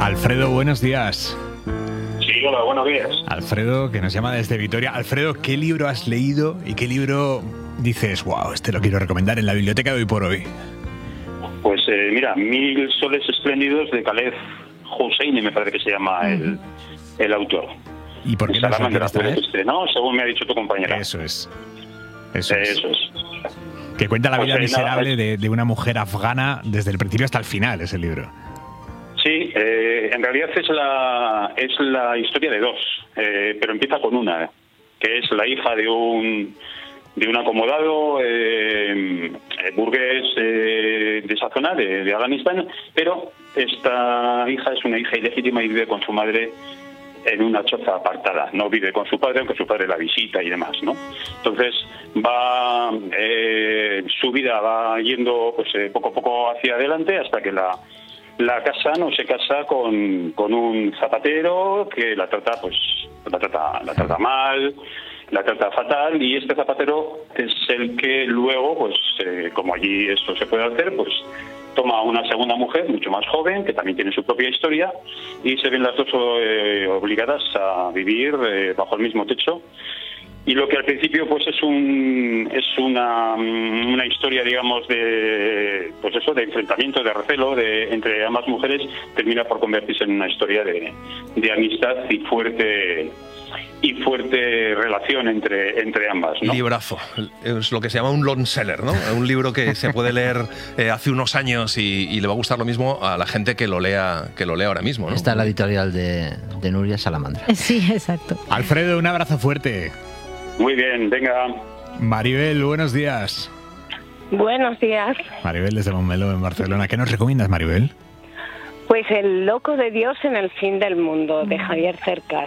Alfredo, buenos días. Sí, hola, buenos días. Alfredo, que nos llama desde Vitoria. Alfredo, ¿qué libro has leído y qué libro dices, wow, este lo quiero recomendar en la biblioteca de hoy por hoy? Pues mira, 1000 soles espléndidos de Khaled Hosseini, me parece que se llama el autor. ¿Y por qué no lo quieres traer? No, según me ha dicho tu compañera. Eso es. Que cuenta la vida miserable de una mujer afgana desde el principio hasta el final, ese libro. Sí, en realidad es la historia de dos, pero empieza con una, que es la hija de un acomodado burgués de esa zona, de Afganistán, pero esta hija es una hija ilegítima y vive con su madre en una choza apartada. No vive con su padre, aunque su padre la visita y demás, ¿no? Entonces su vida va yendo pues poco a poco hacia adelante hasta que la se casa con un zapatero que la trata mal, la trata fatal, y este zapatero es el que luego, pues como allí esto se puede hacer, pues toma una segunda mujer mucho más joven que también tiene su propia historia y se ven las dos obligadas a vivir bajo el mismo techo. Y lo que al principio pues es una historia, digamos, de enfrentamiento, de recelo entre ambas mujeres, termina por convertirse en una historia de amistad y fuerte relación entre ambas, ¿no? Librazo, es lo que se llama un long seller, ¿no? Un libro que se puede leer hace unos años y le va a gustar lo mismo a la gente que lo lea ahora mismo, ¿no? Está en la editorial de Nuria Salamandra. Sí, exacto. Alfredo, un abrazo fuerte. Muy bien, venga. Maribel, buenos días. Buenos días. Maribel desde Montmeló, en Barcelona. ¿Qué nos recomiendas, Maribel? Pues El loco de Dios en el fin del mundo, de Javier Cercas.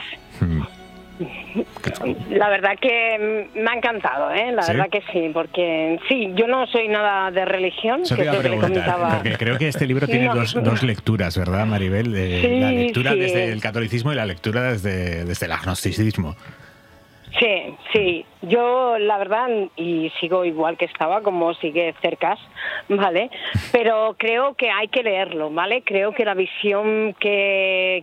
La verdad que me ha encantado, La verdad que sí, porque sí, yo no soy nada de religión. Eso te iba a preguntar, porque creo que este libro tiene dos lecturas, ¿verdad, Maribel? La lectura desde el catolicismo y la lectura desde el agnosticismo. Sí, yo la verdad, y sigo igual que estaba, como sigue Cercas, ¿vale? Pero creo que hay que leerlo, ¿vale? Creo que la visión que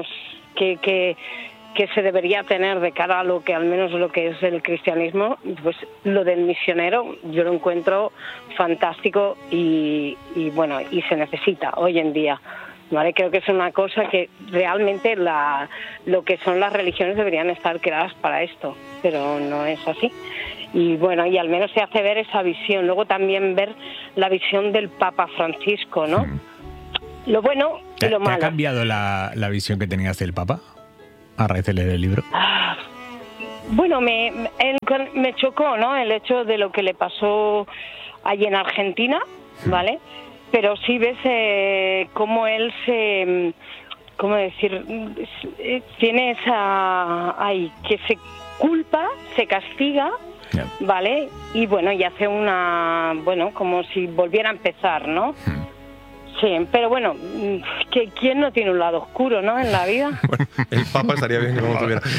se debería tener de cara a lo que, al menos lo que es el cristianismo, pues lo del misionero, yo lo encuentro fantástico y bueno, y se necesita hoy en día. ¿Vale? Creo que es una cosa que realmente lo que son las religiones deberían estar creadas para esto, pero no es así. Y bueno, y al menos se hace ver esa visión. Luego también ver la visión del Papa Francisco, ¿no? Lo bueno y lo malo. ¿Te ha cambiado la visión que tenías del Papa a raíz de leer el libro? Bueno, me chocó, ¿no? El hecho de lo que le pasó allí en Argentina, ¿vale? Pero sí ves cómo él ¿cómo decir? Tiene que se culpa, se castiga, ¿vale? Y bueno, y hace como si volviera a empezar, ¿no? Sí, pero bueno, ¿quién no tiene un lado oscuro, no, en la vida? Bueno, el Papa estaría bien que no lo tuviera.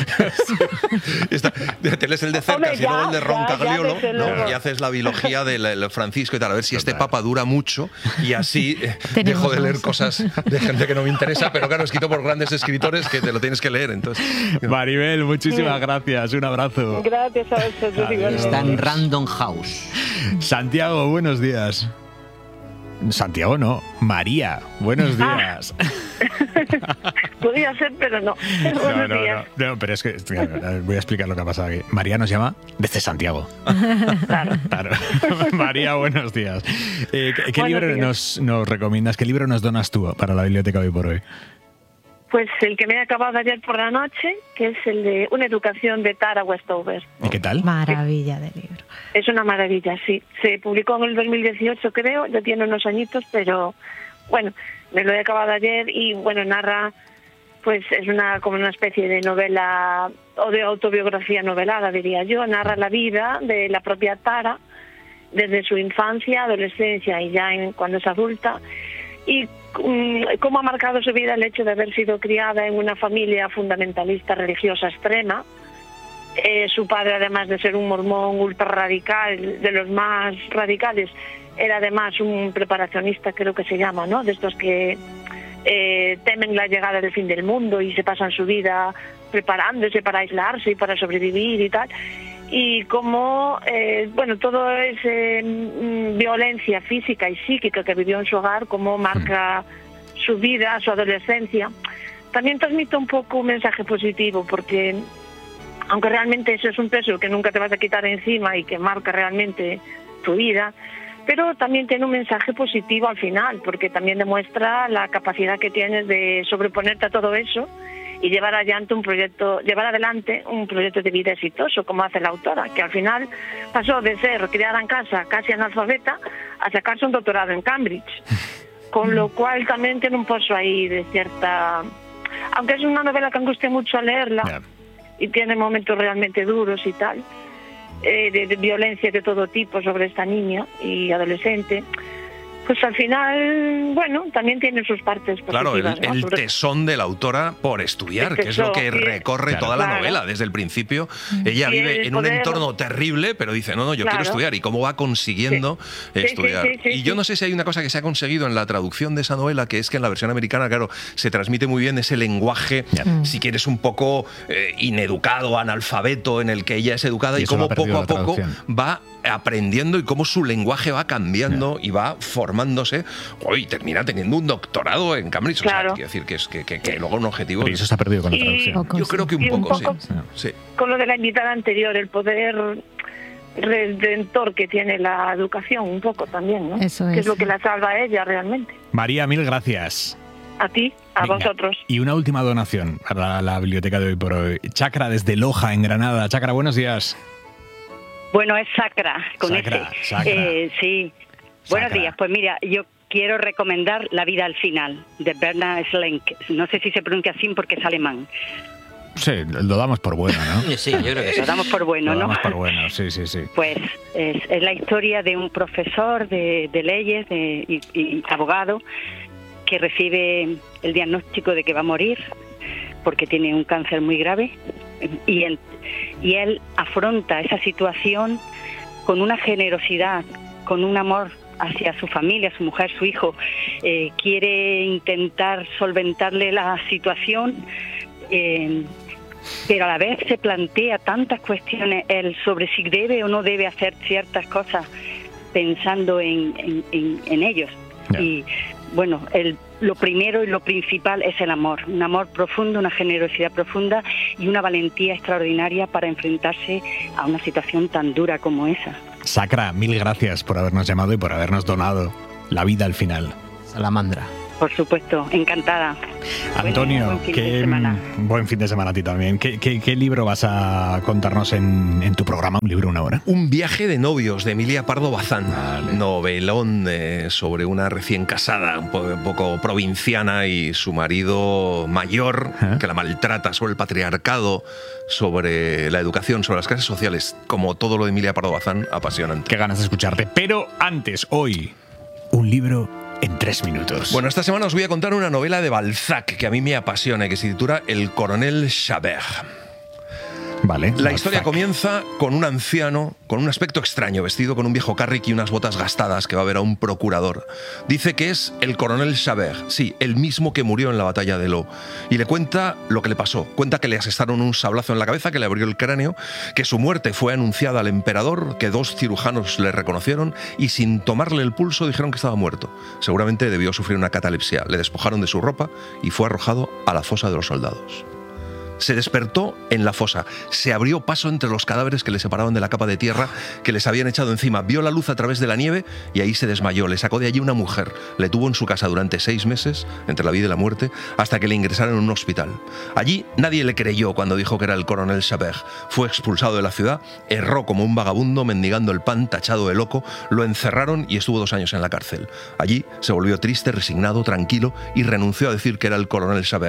Te lees el de Cercas y luego el de Roncagliolo, ¿no? Y haces la biología de Francisco y tal, a ver si este Papa dura mucho y así dejo de leer cosas de gente que no me interesa, pero claro, escrito por grandes escritores que te lo tienes que leer, entonces. Maribel, muchísimas gracias, un abrazo. Gracias a vosotros. Está en Random House. Santiago, buenos días. Santiago no, María, buenos días. Podría ser, pero no. No, pero es que voy a explicar lo que ha pasado aquí. María nos llama desde Santiago. Claro. María, buenos días. ¿Qué libro nos recomiendas? ¿Qué libro nos donas tú para la biblioteca hoy por hoy? Pues el que me he acabado ayer por la noche, que es el de Una educación de Tara Westover. ¿Y qué tal? Maravilla de libro. Es una maravilla, sí. Se publicó en el 2018, creo, ya tiene unos añitos, pero bueno, me lo he acabado ayer y bueno, narra, pues es como una especie de novela o de autobiografía novelada, diría yo. Narra la vida de la propia Tara desde su infancia, adolescencia y ya cuando es adulta, y cómo ha marcado su vida el hecho de haber sido criada en una familia fundamentalista religiosa extrema. Su padre, además de ser un mormón ultra radical, de los más radicales, era además un preparacionista, creo que se llama, ¿no? De estos que temen la llegada del fin del mundo y se pasan su vida preparándose para aislarse y para sobrevivir y tal. Y como, todo es violencia física y psíquica que vivió en su hogar, cómo marca su vida, su adolescencia. También transmite un poco un mensaje positivo, porque aunque realmente eso es un peso que nunca te vas a quitar encima y que marca realmente tu vida, pero también tiene un mensaje positivo al final, porque también demuestra la capacidad que tienes de sobreponerte a todo eso y llevar adelante un proyecto de vida exitoso, como hace la autora, que al final pasó de ser criada en casa, casi analfabeta, a sacarse un doctorado en Cambridge. Con lo cual también tiene un pozo ahí de cierta... Aunque es una novela que angustia mucho a leerla, y tiene momentos realmente duros y tal, de violencia de todo tipo sobre esta niña y adolescente, pues al final, también tiene sus partes positivas. Claro, el tesón de la autora por estudiar, que es lo que recorre toda la novela. Desde el principio, ella vive en un entorno terrible, pero dice, no, yo quiero estudiar. ¿Y cómo va consiguiendo estudiar? Y yo no sé si hay una cosa que se ha conseguido en la traducción de esa novela, que es que en la versión americana, claro, se transmite muy bien ese lenguaje, si quieres, un poco ineducado, analfabeto, en el que ella es educada, y cómo poco a poco va aprendiendo y cómo su lenguaje va cambiando y va formándose y termina teniendo un doctorado en Cambridge. Claro. O sea, quiero decir que luego un objetivo... Pero eso se ha perdido con la traducción. Yo creo que un poco, sí. Con lo de la invitada anterior, el poder redentor que tiene la educación, un poco también, ¿no? Eso que es lo que la salva a ella realmente. María, mil gracias. A ti, a vosotros. Y una última donación para la biblioteca de Hoy por Hoy. Chacra, desde Loja, en Granada. Chacra, buenos días. Bueno, es Sacra, con Sacra. sí. Buenos días. Pues mira, yo quiero recomendar La vida al final, de Bernhard Schenk. No sé si se pronuncia así porque es alemán. Sí, lo damos por bueno, ¿no? Sí, yo creo que sí. Lo damos por bueno, ¿no? Lo damos por bueno, sí. Pues es la historia de un profesor de leyes y abogado que recibe el diagnóstico de que va a morir porque tiene un cáncer muy grave, y él afronta esa situación con una generosidad, con un amor hacia su familia, su mujer, su hijo. Quiere intentar solventarle la situación, pero a la vez se plantea tantas cuestiones él sobre si debe o no debe hacer ciertas cosas pensando en ellos. Yeah. Y bueno, lo primero y lo principal es el amor, un amor profundo, una generosidad profunda y una valentía extraordinaria para enfrentarse a una situación tan dura como esa. Sacra, mil gracias por habernos llamado y por habernos donado La vida al final. Salamandra. Por supuesto, encantada. Antonio, buen fin de semana a ti también. ¿Qué libro vas a contarnos en tu programa? ¿Un libro, una hora? Un viaje de novios, de Emilia Pardo Bazán. Vale. Novelón sobre una recién casada, un poco provinciana, y su marido mayor, que la maltrata, sobre el patriarcado, sobre la educación, sobre las clases sociales. Como todo lo de Emilia Pardo Bazán, apasionante. Qué ganas de escucharte. Pero antes, hoy, un libro en 3 minutos. Bueno, esta semana os voy a contar una novela de Balzac que a mí me apasiona y que se titula El coronel Chabert. Vale. La historia comienza con un anciano con un aspecto extraño, vestido con un viejo carrick y unas botas gastadas, que va a ver a un procurador. Dice que es el coronel Chabert, sí, el mismo que murió en la batalla de Lo, y le cuenta lo que le pasó. Cuenta que le asestaron un sablazo en la cabeza que le abrió el cráneo, que su muerte fue anunciada al emperador, que 2 cirujanos le reconocieron y sin tomarle el pulso dijeron que estaba muerto. Seguramente debió sufrir una catalepsia. Le despojaron de su ropa y fue arrojado a la fosa de los soldados. Se despertó en la fosa, se abrió paso entre los cadáveres que le separaban de la capa de tierra que les habían echado encima, vio la luz a través de la nieve y ahí se desmayó. Le sacó de allí una mujer, le tuvo en su casa durante 6 meses, entre la vida y la muerte, hasta que le ingresaron en un hospital. Allí nadie le creyó cuando dijo que era el coronel Chabert. Fue expulsado de la ciudad, erró como un vagabundo mendigando el pan, tachado de loco, lo encerraron y estuvo 2 años en la cárcel. Allí se volvió triste, resignado, tranquilo y renunció a decir que era el coronel Chabert.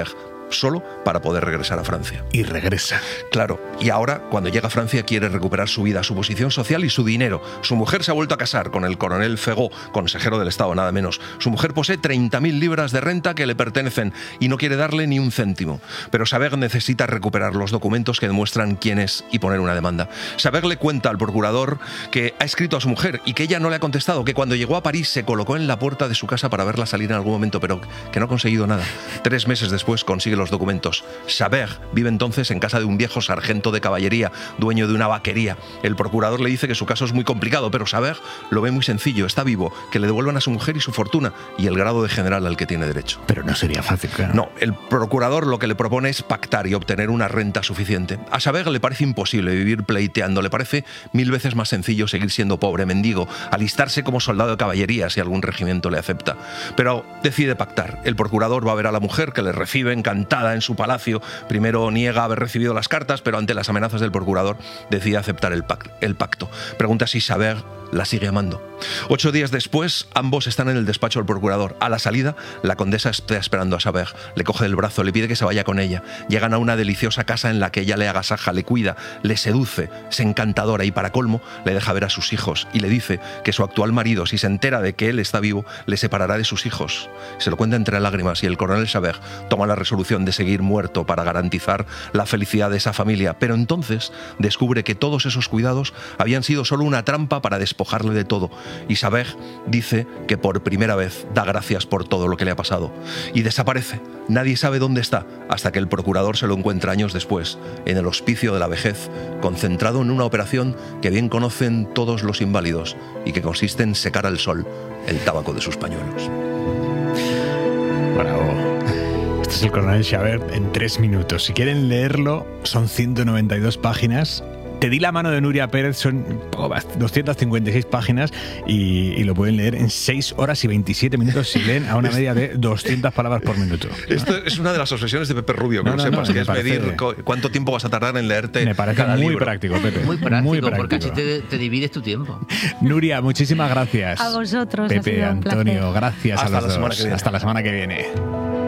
solo para poder regresar a Francia. Y regresa. Claro, y ahora, cuando llega a Francia, quiere recuperar su vida, su posición social y su dinero. Su mujer se ha vuelto a casar con el coronel Fegot, consejero del Estado, nada menos. Su mujer posee 30.000 libras de renta que le pertenecen y no quiere darle ni un céntimo. Pero Chabert necesita recuperar los documentos que demuestran quién es y poner una demanda. Chabert le cuenta al procurador que ha escrito a su mujer y que ella no le ha contestado, que cuando llegó a París se colocó en la puerta de su casa para verla salir en algún momento, pero que no ha conseguido nada. 3 meses después consigue los documentos. Chabert vive entonces en casa de un viejo sargento de caballería, dueño de una vaquería. El procurador le dice que su caso es muy complicado, pero Chabert lo ve muy sencillo, está vivo, que le devuelvan a su mujer y su fortuna y el grado de general al que tiene derecho. Pero no sería fácil, claro. No, el procurador lo que le propone es pactar y obtener una renta suficiente. A Chabert le parece imposible vivir pleiteando, le parece 1000 veces más sencillo seguir siendo pobre, mendigo, alistarse como soldado de caballería si algún regimiento le acepta. Pero decide pactar. El procurador va a ver a la mujer, que le recibe encantada en su palacio. Primero niega haber recibido las cartas, pero ante las amenazas del procurador decide aceptar el pacto. Pregunta si Chabert la sigue amando. 8 días después, ambos están en el despacho del procurador. A la salida, la condesa está esperando a Chabert. Le coge del brazo, le pide que se vaya con ella. Llegan a una deliciosa casa en la que ella le agasaja, le cuida, le seduce, es encantadora y para colmo le deja ver a sus hijos y le dice que su actual marido, si se entera de que él está vivo, le separará de sus hijos. Se lo cuenta entre lágrimas y el coronel Chabert toma la resolución de seguir muerto para garantizar la felicidad de esa familia. Pero entonces descubre que todos esos cuidados habían sido solo una trampa para despojarle de todo. Y Chabert dice que por primera vez da gracias por todo lo que le ha pasado. Y desaparece. Nadie sabe dónde está, hasta que el procurador se lo encuentra años después, en el hospicio de la vejez, concentrado en una operación que bien conocen todos los inválidos y que consiste en secar al sol el tabaco de sus pañuelos. Bravo. Este es el coronel Chabert en 3 minutos. Si quieren leerlo, son 192 páginas. Te di la mano de Nuria Pérez, son 256 páginas y lo pueden leer en 6 horas y 27 minutos si leen a una media de 200 palabras por minuto. Esto es una de las obsesiones de Pepe Rubio, que no sepas, que es medir cuánto tiempo vas a tardar en leerte. Me parece cada muy libro. Práctico, Pepe. Muy práctico, porque así te divides tu tiempo. Nuria, muchísimas gracias. A vosotros. Pepe, ha sido un Antonio, placer. gracias Hasta a los la semana dos. que viene. Hasta la semana que viene.